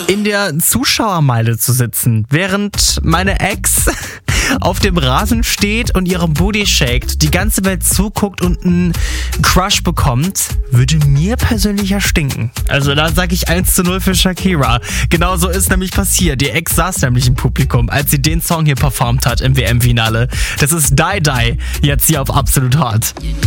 in der Zuschauermeile zu sitzen, während meine Ex auf dem Rasen steht und ihren Booty shakt, die ganze Welt zuguckt und einen Crush bekommt, würde mir persönlich ja stinken. Also da sage ich 1:0 für Shakira. Genau so ist nämlich passiert. Die Ex saß nämlich im Publikum, als sie den Song hier performt hat im WM-Finale. Das ist Die Die, jetzt hier auf Absolut Hot.